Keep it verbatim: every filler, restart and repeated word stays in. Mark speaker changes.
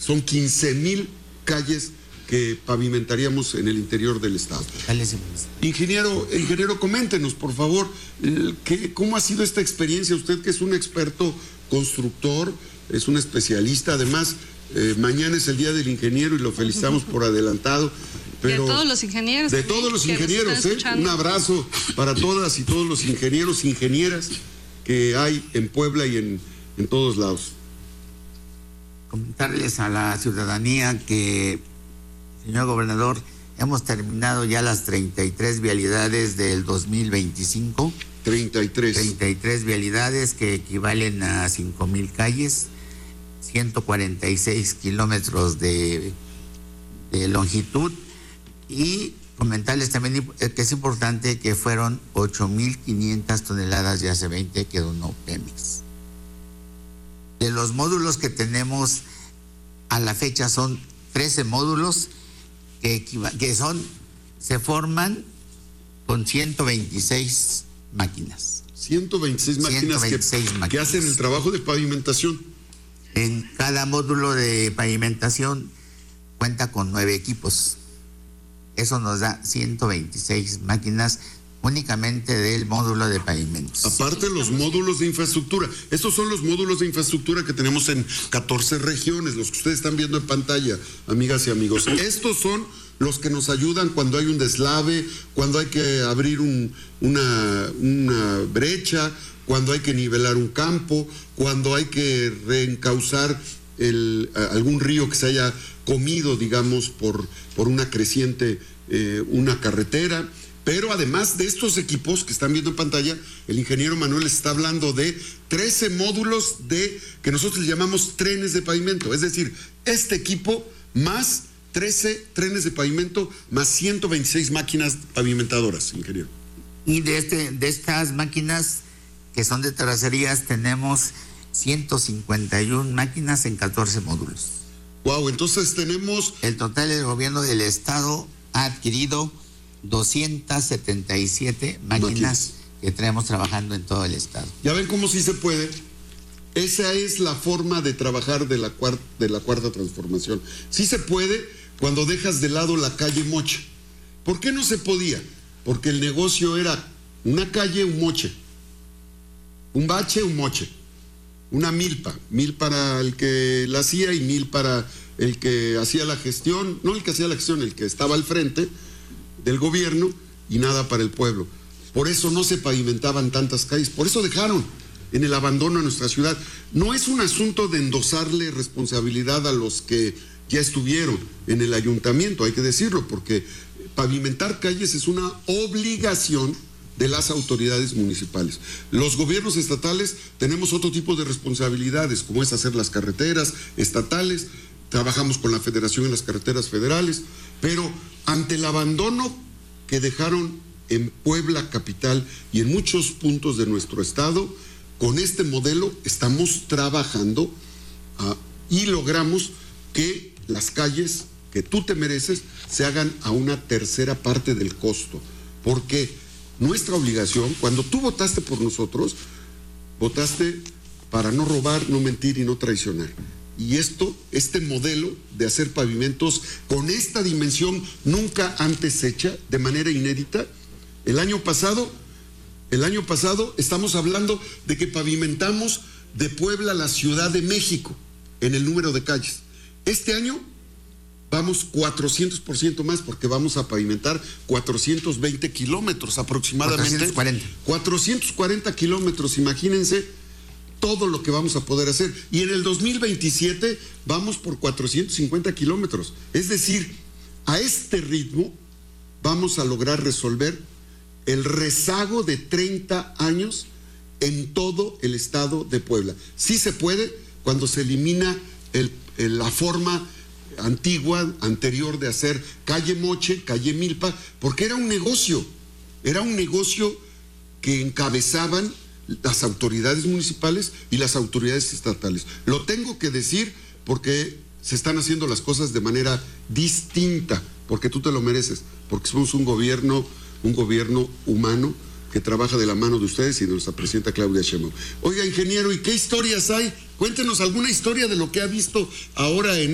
Speaker 1: son quince mil calles que pavimentaríamos en el interior del estado. Ingeniero, ingeniero, coméntenos, por favor, ¿qué, ¿cómo ha sido esta experiencia? Usted que es un experto constructor, es un especialista, además, eh, mañana es el Día del Ingeniero y lo felicitamos por adelantado. Pero
Speaker 2: de todos los ingenieros.
Speaker 1: De todos los ingenieros, ¿eh? Un abrazo para todas y todos los ingenieros, ingenieras que hay en Puebla y en, en todos lados.
Speaker 3: Comentarles a la ciudadanía que, señor gobernador, hemos terminado ya las treinta y tres vialidades del dos mil veinticinco.
Speaker 1: treinta y tres.
Speaker 3: treinta y tres vialidades que equivalen a cinco mil calles, ciento cuarenta y seis kilómetros de, de longitud. Y comentarles también que es importante que fueron ocho mil quinientas toneladas de A C veinte que donó Pemex. De los módulos que tenemos a la fecha son trece módulos que, que son, se forman con ciento veintiséis máquinas.
Speaker 1: ciento veintiséis máquinas,
Speaker 3: ciento veintiséis
Speaker 1: que,
Speaker 3: máquinas
Speaker 1: que hacen el trabajo de pavimentación.
Speaker 3: En cada módulo de pavimentación cuenta con nueve equipos. Eso nos da ciento veintiséis máquinas únicamente del módulo de pavimentos.
Speaker 1: Aparte los módulos de infraestructura. Estos son los módulos de infraestructura que tenemos en catorce regiones, los que ustedes están viendo en pantalla, amigas y amigos. Estos son los que nos ayudan cuando hay un deslave, cuando hay que abrir un, una, una brecha, cuando hay que nivelar un campo, cuando hay que reencauzar el, algún río que se haya comido, digamos, por, por una creciente, eh, una carretera. Pero además de estos equipos que están viendo en pantalla, el ingeniero Manuel está hablando de trece módulos de que nosotros le llamamos trenes de pavimento. Es decir, este equipo más trece trenes de pavimento más ciento veintiséis máquinas pavimentadoras, ingeniero.
Speaker 3: Y de, este, de estas máquinas que son de terracerías tenemos ciento cincuenta y una máquinas en catorce módulos.
Speaker 1: Wow, entonces tenemos...
Speaker 3: El total del gobierno del estado ha adquirido doscientas setenta y siete máquinas, máquinas que traemos trabajando en todo el estado.
Speaker 1: Ya ven cómo sí se puede. Esa es la forma de trabajar de la, cuart de la cuarta transformación. Sí se puede cuando dejas de lado la calle moche. ¿Por qué no se podía? Porque el negocio era una calle, un moche. Un bache, un moche. Una milpa, mil para el que la hacía y mil para el que hacía la gestión, no el que hacía la gestión, el que estaba al frente del gobierno, y nada para el pueblo. Por eso no se pavimentaban tantas calles, por eso dejaron en el abandono a nuestra ciudad. No es un asunto de endosarle responsabilidad a los que ya estuvieron en el ayuntamiento, hay que decirlo, porque pavimentar calles es una obligación de las autoridades municipales. Los gobiernos estatales tenemos otro tipo de responsabilidades, como es hacer las carreteras estatales, trabajamos con la federación en las carreteras federales, pero ante el abandono que dejaron en Puebla capital y en muchos puntos de nuestro estado, con este modelo estamos trabajando uh, y logramos que las calles que tú te mereces se hagan a una tercera parte del costo, porque nuestra obligación, cuando tú votaste por nosotros, votaste para no robar, no mentir y no traicionar. Y esto, este modelo de hacer pavimentos con esta dimensión nunca antes hecha, de manera inédita, el año pasado, el año pasado estamos hablando de que pavimentamos de Puebla a la Ciudad de México en el número de calles. Este año vamos cuatrocientos por ciento más porque vamos a pavimentar cuatrocientos veinte kilómetros aproximadamente.
Speaker 3: cuatrocientos cuarenta.
Speaker 1: cuatrocientos cuarenta kilómetros, imagínense todo lo que vamos a poder hacer. Y en el dos mil veintisiete vamos por cuatrocientos cincuenta kilómetros. Es decir, a este ritmo vamos a lograr resolver el rezago de treinta años en todo el estado de Puebla. Sí se puede cuando se elimina el, el, la forma antigua, anterior de hacer calle moche, calle milpa, porque era un negocio, era un negocio que encabezaban las autoridades municipales y las autoridades estatales. Lo tengo que decir porque se están haciendo las cosas de manera distinta, porque tú te lo mereces, porque somos un gobierno, un gobierno humano que trabaja de la mano de ustedes y de nuestra presidenta Claudia Sheinbaum. Oiga, ingeniero, ¿y qué historias hay? Cuéntenos alguna historia de lo que ha visto ahora en